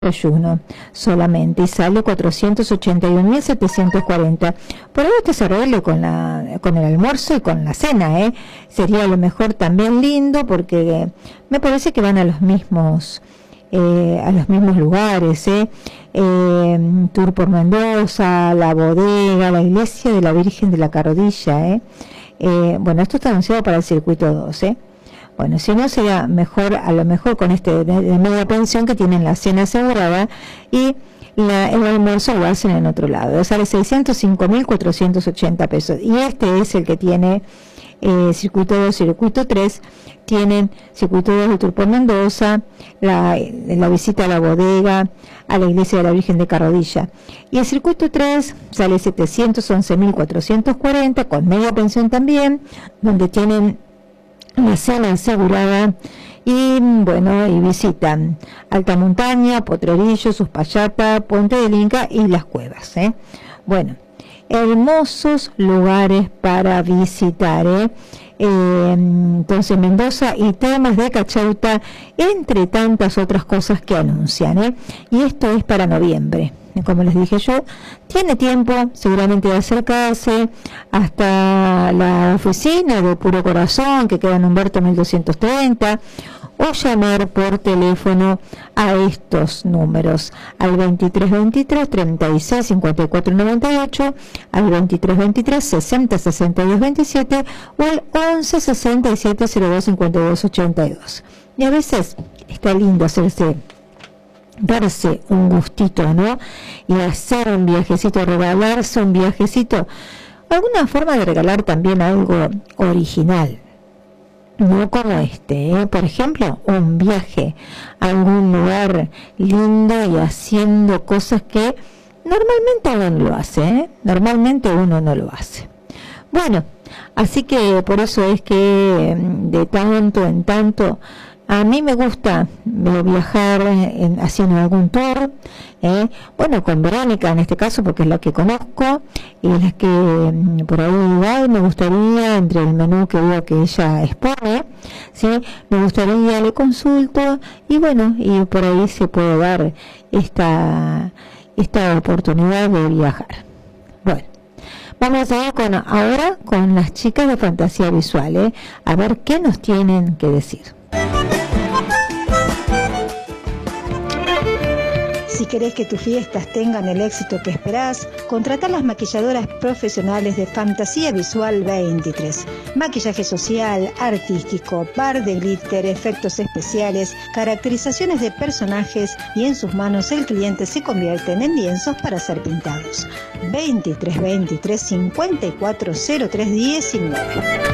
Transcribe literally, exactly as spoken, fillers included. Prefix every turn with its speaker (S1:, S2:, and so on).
S1: desayuno solamente y sale cuatrocientos ochenta y un mil setecientos cuarenta. Por ahí usted se arregle con la con el almuerzo y con la cena, ¿eh? Sería a lo mejor también lindo porque eh, me parece que van a los mismos eh, a los mismos lugares, ¿eh? Eh, Tour por Mendoza, la bodega, la iglesia de la Virgen de la Carodilla, ¿eh? Eh, bueno, esto está anunciado para el circuito dos, ¿eh? Bueno, si no sería mejor, a lo mejor con este de, de media pensión que tienen la cena asegurada y la, el almuerzo lo hacen en otro lado. Sale seiscientos cinco mil cuatrocientos ochenta pesos. Y este es el que tiene eh, circuito dos, circuito tres. Tienen circuito dos de Tour por Mendoza, la, la visita a la bodega, a la iglesia de la Virgen de Carodilla. Y el circuito tres sale setecientos once mil cuatrocientos cuarenta, con media pensión también, donde tienen la cena asegurada y bueno, y visitan Alta Montaña, Potrerillo, Uspallata, Puente del Inca y las cuevas, ¿eh? Bueno, hermosos lugares para visitar, ¿eh? Eh, entonces Mendoza y Termas de Cachauta, entre tantas otras cosas que anuncian, ¿eh? Y esto es para noviembre. Como les dije yo, tiene tiempo seguramente de acercarse hasta la oficina de Puro Corazón, que queda en Humberto mil doscientos treinta, o llamar por teléfono a estos números, al veintitrés veintitrés treinta y seis cincuenta y cuatro noventa y ocho, al veintitrés veintitrés sesenta sesenta y dos veintisiete o al once sesenta y siete cero dos cincuenta y dos ochenta y dos. Y a veces está lindo hacerse darse un gustito, ¿no? Y hacer un viajecito, regalarse un viajecito, alguna forma de regalar también algo original, no como este, ¿eh? Por ejemplo, un viaje a algún lugar lindo y haciendo cosas que normalmente uno no lo hace, ¿eh? Normalmente uno no lo hace. Bueno, así que por eso es que de tanto en tanto a mí me gusta viajar en, haciendo algún tour, ¿eh? Bueno, con Verónica en este caso, porque es la que conozco, y es la que por ahí va, y me gustaría, entre el menú que veo que ella expone, ¿sí? Me gustaría, le consulto, y bueno, y por ahí se puede dar esta, esta oportunidad de viajar. Bueno, vamos a ir con, ahora con las chicas de Fantasía Visual, ¿eh? A ver qué nos tienen que decir.
S2: Si querés que tus fiestas tengan el éxito que esperás, contratá las maquilladoras profesionales de Fantasía Visual veintitrés. Maquillaje social, artístico, par de glitter, efectos especiales, caracterizaciones de personajes y en sus manos el cliente se convierten en lienzos para ser pintados. veintitrés veintitrés cincuenta y cuatro cero tres diecinueve.